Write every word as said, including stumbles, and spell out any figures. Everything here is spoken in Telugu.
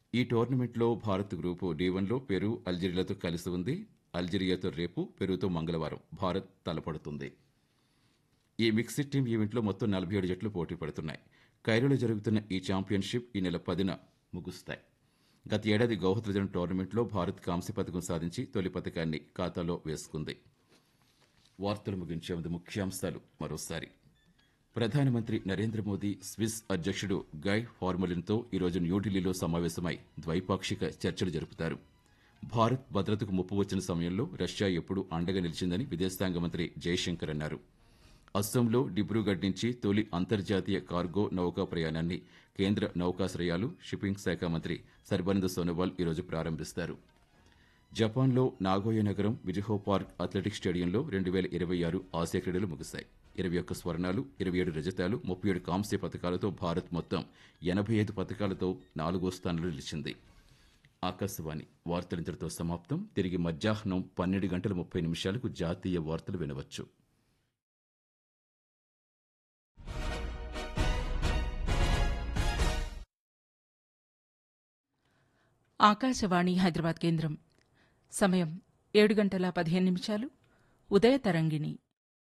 ఈ టోర్నమెంట్లో భారత్ గ్రూపు డి వన్లో పెరు అల్జీరియాతో కలిసి ఉంది. అల్జీరియాతో రేపు, పెరుతో మంగళవారం భారత్ తలపడుతుంది. ఈ మిక్స్డ్ టీమ్ ఈవెంట్లో మొత్తం నలభై ఏడు జట్లు పోటీ పడుతున్నాయి. కైరోలో జరుగుతున్న ఈ ఛాంపియన్షిప్ ఈ నెల పదిన ముగుస్తాయి. గత ఏడాది గౌహతి జరిగిన టోర్నమెంట్లో భారత్ కాంస్య పథకం సాధించి తొలి పథకాన్ని ఖాతాలో వేసుకుంది. వార్తలు ముగించే ముందు ముఖ్యాంశాలు మరోసారి. ప్రధానమంత్రి నరేంద్ర మోదీ స్విస్ అధ్యక్షుడు గై ఫార్మలిన్తో ఈరోజు న్యూఢిల్లీలో సమావేశమై ద్వైపాక్షిక చర్చలు జరుపుతారు. భారత్ భద్రతకు ముప్పు వచ్చిన సమయంలో రష్యా ఎప్పుడూ అండగా నిలిచిందని విదేశాంగ మంత్రి జయశంకర్ అన్నారు. అస్సాంలో డిబ్రూగఢ్ నుంచి తొలి అంతర్జాతీయ కార్గో నౌకా ప్రయాణాన్ని కేంద్ర నౌకాశ్రయాలు, షిప్పింగ్ శాఖ మంత్రి సర్బానంద సోనోవాల్ ఈరోజు ప్రారంభిస్తారు. జపాన్లో నాగోయా నగరం విజిహో పార్క్ అథ్లెటిక్స్ స్టేడియంలో రెండు వేల ఇరవై ఆరు ఆసియా క్రీడలు ముగిశాయి. ఇరవై ఒక్క స్వర్ణాలు, ఇరవై ఏడు రజతాలు, ముప్పై ఏడు కాంస్య పథకాలతో భారత్ మొత్తం ఎనభై ఐదు పథకాలతో నాలుగో స్థానంలో నిలిచింది. ఆకాశవాణి వార్తలు ఇంతటితో సమాప్తం. తిరిగి మధ్యాహ్నం పన్నెండు గంటల ముప్పై నిమిషాలకు జాతీయ వార్తలు వినవచ్చు. ఆకాశవాణి హైదరాబాద్ కేంద్రం. సమయం ఏడు గంటల పదిహేను నిమిషాలు. ఉదయ తరంగిణి